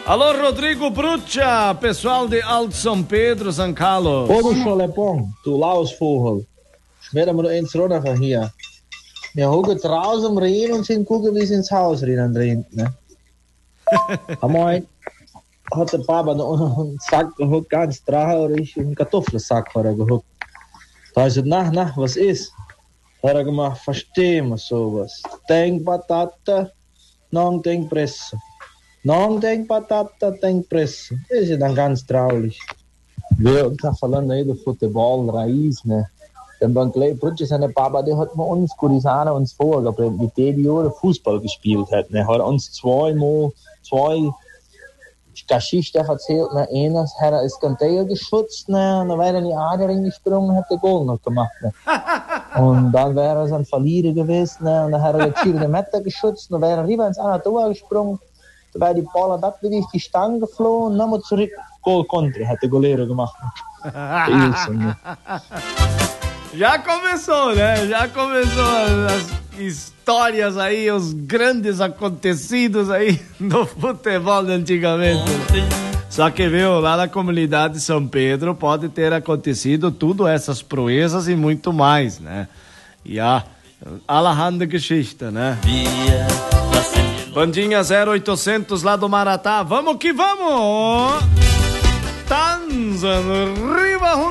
Alô, Rodrigo Brucha, pessoal de Alto São Pedro, São Carlos. Ô, Scholepon, du Lausvogel. Schmieren wir eins runter von hier. Wir hocken draußen rein und sind gucken, wie sie ins Haus rein drin, ne? Moin. Hat der Papa noch einen Sack gehockt, ganz traurig, einen Kartoffelsack hat er gehockt. Da ist er, na, was ist? Da hat er gemacht, verstehen wir sowas. Denk Patata, non denk Presse. Non denk Patata, denk Presse. Das ist ja dann ganz traurig. Wir haben verloren jeder Futebol, Raiz, ne? Dann beim Brütche seine Papa, der hat mit uns Kurisane uns vorgebracht, mit denen die Jahre Fußball gespielt hat. Er hat uns zwei Geschichten erzählt. Ne? Eines hat er das Kantel geschützt, ne? Und dann wäre er in die Ader gesprungen und hat den Goal noch gemacht. Ne? Und dann wäre er ein Verlierer gewesen, ne? Und dann hat er die Tiere Meter geschützt und dann wäre er rüber ins andere Tor gesprungen. Dann wäre die Ball da wieder durch die Stange geflogen und nochmal zurück. Goal Country, hat der Goleiro gemacht. Der Ilson, ne? Já começou, né? Já começou as histórias aí, os grandes acontecidos aí do futebol de antigamente. Só que, viu, lá na comunidade de São Pedro pode ter acontecido tudo essas proezas e muito mais, né? Ja, allerhand Geschichte, né? Bandinha 0800 lá do Maratá, vamos que vamos! Tanzan, Riva